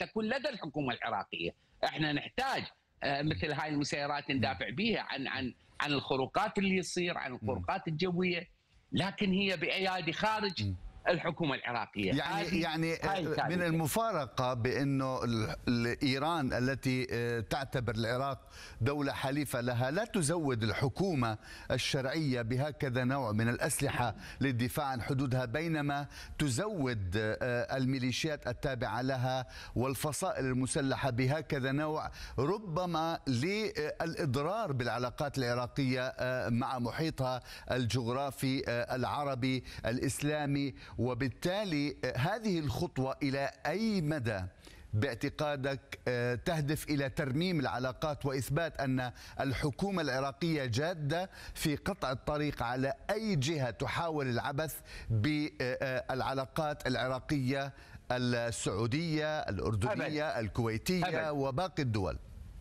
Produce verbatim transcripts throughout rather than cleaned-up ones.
تكون لدى الحكومة العراقية. احنا نحتاج مثل هاي المسيرات ندافع بها عن عن عن الخروقات اللي يصير، عن الخروقات الجوية، لكن هي بأيادي خارج الحكومة العراقية. يعني يعني من المفارقة بأنه إيران التي تعتبر العراق دولة حليفة لها لا تزود الحكومة الشرعية بهكذا نوع من الأسلحة للدفاع عن حدودها، بينما تزود الميليشيات التابعة لها والفصائل المسلحة بهكذا نوع، ربما للإضرار بالعلاقات العراقية مع محيطها الجغرافي العربي الإسلامي. وبالتالي هذه الخطوة إلى أي مدى باعتقادك تهدف إلى ترميم العلاقات وإثبات أن الحكومة العراقية جادة في قطع الطريق على أي جهة تحاول العبث بالعلاقات العراقية السعودية الأردنية أبد. الكويتية أبد. وباقي الدول؟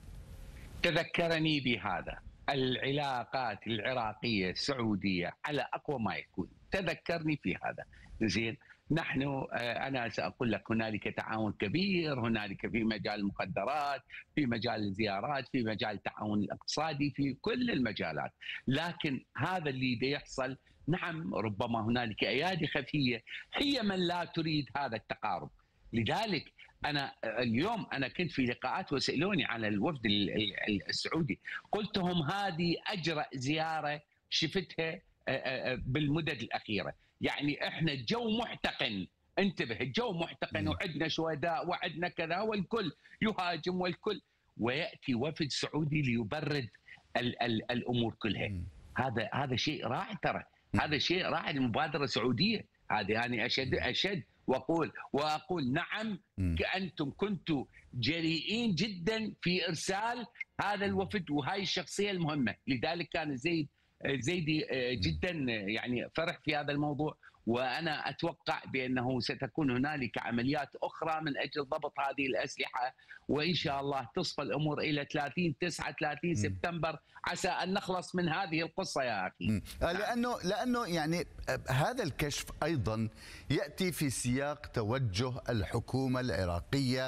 تذكرني بهذا، العلاقات العراقية السعودية على أقوى ما يكون، تذكرني في هذا. زين، نحن أنا سأقول لك هنالك تعاون كبير، هنالك في مجال المخدرات، في مجال الزيارات، في مجال التعاون الاقتصادي، في كل المجالات، لكن هذا اللي دا يحصل نعم ربما هنالك أيادي خفية هي من لا تريد هذا التقارب. لذلك أنا اليوم أنا كنت في لقاءات وسألوني عن الوفد السعودي، قلتهم هذه أجرأ زيارة شفتها بالمدد الأخيرة. يعني إحنا الجو محتقن، انتبه، الجو محتقن وعندنا شهداء وعندنا كذا والكل يهاجم والكل، ويأتي وفد سعودي ليبرد ال ال الأمور كلها. هذا هذا شيء رائع، ترى هذا شيء رائع، المبادرة سعودية هذه. يعني أشد أشد وأقول وأقول نعم أنتم كنتم جريئين جدا في إرسال هذا الوفد وهاي الشخصية المهمة. لذلك كان زيد زيدي جدا يعني فرح في هذا الموضوع، وأنا أتوقع بأنه ستكون هنالك عمليات أخرى من أجل ضبط هذه الأسلحة، وإن شاء الله تصل الأمور إلى ثلاثين تسعة ثلاثين سبتمبر عسى أن نخلص من هذه القصة يا أخي. لأنه لأنه يعني هذا الكشف أيضا يأتي في سياق توجه الحكومة العراقية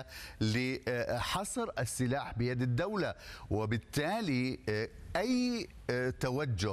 لحصر السلاح بيد الدولة، وبالتالي أي توجه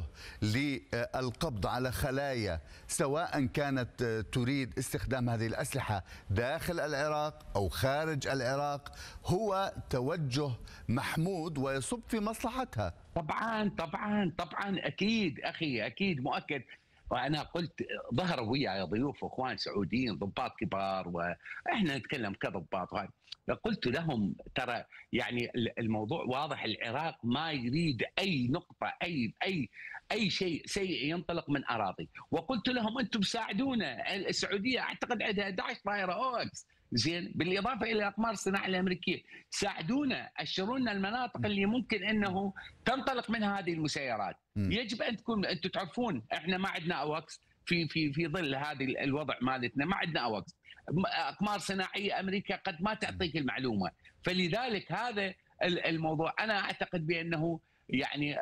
للقبض على خلايا سواء كانت تريد استخدام هذه الأسلحة داخل العراق أو خارج العراق هو توجه محمود ويصب في مصلحتها. طبعا طبعا طبعا أكيد أخي، أكيد مؤكد. وأنا قلت ظهروا وياي ضيوف واخوان سعوديين ضباط كبار واحنا نتكلم كضباط، قلت لهم ترى يعني الموضوع واضح، العراق ما يريد اي نقطه اي اي اي شيء سيء ينطلق من اراضي، وقلت لهم انتم ساعدونا. السعوديه اعتقد عندها أحد عشر طائره اوكس، زين، بالاضافه الى اقمار الصناعه الامريكيه، ساعدونا اشروا لنا المناطق اللي ممكن انه تنطلق منها هذه المسيرات. م. يجب ان تكون انتم تعرفون احنا ما عندنا اوكس في في في ظل هذه الوضع مالتنا، ما عندنا اوكس، اقمار صناعيه امريكا قد ما تعطيك المعلومه، فلذلك هذا الموضوع انا اعتقد بانه يعني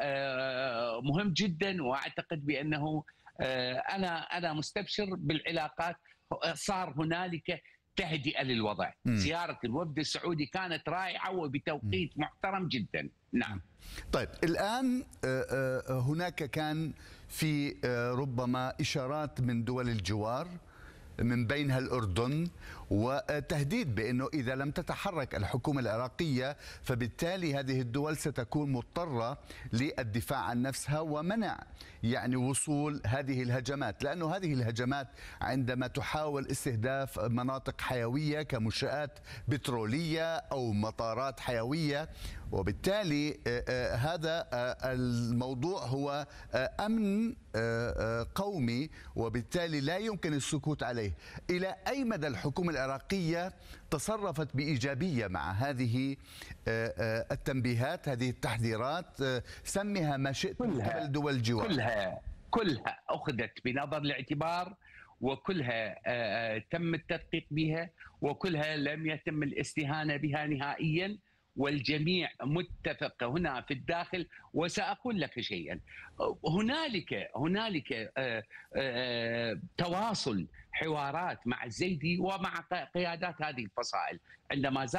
مهم جدا، واعتقد بانه انا انا مستبشر بالعلاقات. صار هنالك تهدئه للوضع. م. زياره الوفد السعودي كانت رائعه وبتوقيت م. محترم جدا. نعم. طيب الآن هناك كان في ربما إشارات من دول الجوار من بينها الأردن، وتهديد بأنه إذا لم تتحرك الحكومة العراقية فبالتالي هذه الدول ستكون مضطرة للدفاع عن نفسها ومنع يعني وصول هذه الهجمات، لأنه هذه الهجمات عندما تحاول استهداف مناطق حيوية كمنشآت بترولية أو مطارات حيوية، وبالتالي هذا الموضوع هو أمن قومي، وبالتالي لا يمكن السكوت عليه. إلى أي مدى الحكومة العراقية تصرفت بإيجابية مع هذه التنبيهات، هذه التحذيرات، سميها ما شئت من قبل دول الجوار؟ كلها كلها أخذت بنظر الاعتبار، وكلها تم التدقيق بها، وكلها لم يتم الاستهانة بها نهائيا، والجميع متفق هنا في الداخل. وسأقول لك شيئا، هنالك هنالك تواصل حوارات مع الزيدي ومع قيادات هذه الفصائل عندما زار